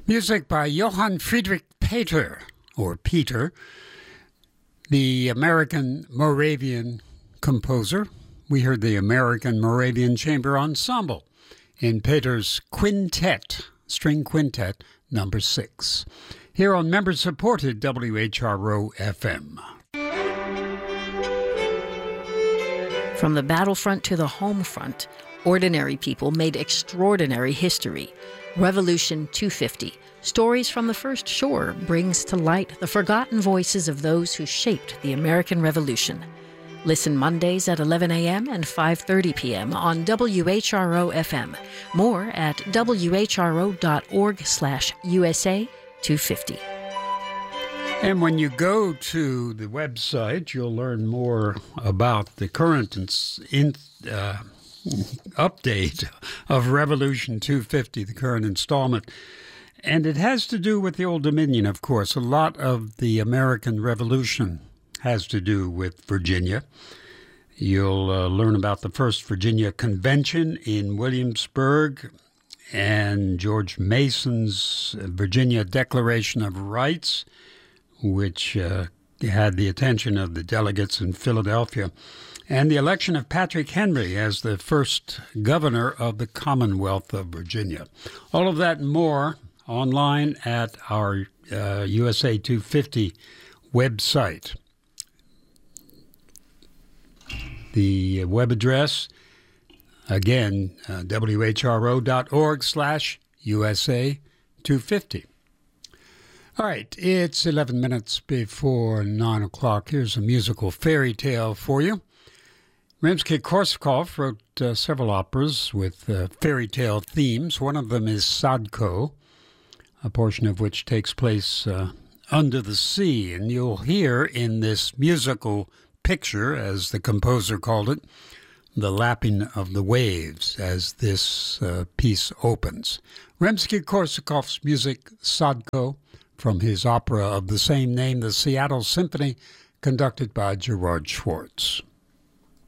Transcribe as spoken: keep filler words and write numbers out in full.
Music by Johann Friedrich Peter, or Peter, the American Moravian composer. We heard the American Moravian Chamber Ensemble in Peter's Quintet, String Quintet, number six, here on member-supported W H R O F M. From the battlefront to the home front, ordinary people made extraordinary history. Revolution two fifty, Stories from the First Shore, brings to light the forgotten voices of those who shaped the American Revolution. Listen Mondays at eleven a.m. and five thirty p.m. on W H R O F M. More at W H R O dot org slash U S A two fifty. And when you go to the website, you'll learn more about the current in, uh, update of Revolution two fifty, the current installment. And it has to do with the Old Dominion, of course. A lot of the American Revolution has to do with Virginia. You'll uh, learn about the first Virginia Convention in Williamsburg and George Mason's Virginia Declaration of Rights, which uh, had the attention of the delegates in Philadelphia, and the election of Patrick Henry as the first governor of the Commonwealth of Virginia. All of that and more online at our uh, U S A two fifty website. The web address, again, uh, W H R O dot org slash U S A two fifty. All right, it's eleven minutes before nine o'clock. Here's a musical fairy tale for you. Rimsky-Korsakov wrote uh, several operas with uh, fairy tale themes. One of them is Sadko, a portion of which takes place uh, under the sea. And you'll hear in this musical picture, as the composer called it, the lapping of the waves as this uh, piece opens. Rimsky-Korsakov's music, Sadko, from his opera of the same name, the Seattle Symphony, conducted by Gerard Schwartz.